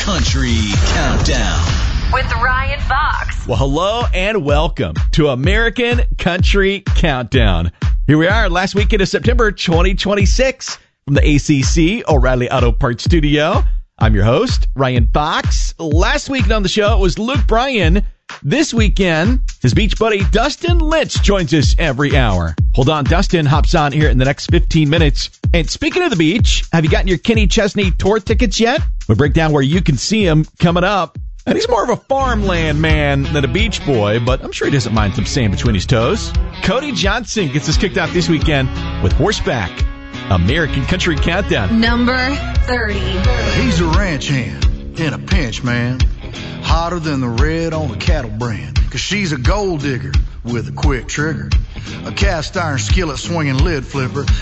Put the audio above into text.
Country Countdown with Ryan Fox. Well, hello and welcome to American Country Countdown. Here we are, last weekend of September 2026 from the ACC O'Reilly Auto Parts Studio. I'm your host, Ryan Fox. Last week on the show, it was Luke Bryan. This weekend, his beach buddy Dustin Lynch joins us every hour. Hold on, Dustin hops on here in the next 15 minutes. And speaking of the beach, have you gotten your Kenny Chesney tour tickets yet? We'll break down where you can see him coming up. And he's more of a farmland man than a beach boy, but I'm sure he doesn't mind some sand between his toes. Cody Johnson gets us kicked out this weekend with Horseback. American Country Countdown. Number 30. He's a ranch hand in a pinch, man. Hotter than the red on a cattle brand. 'Cause she's a gold digger with a quick trigger. A cast iron skillet swinging lid flipper.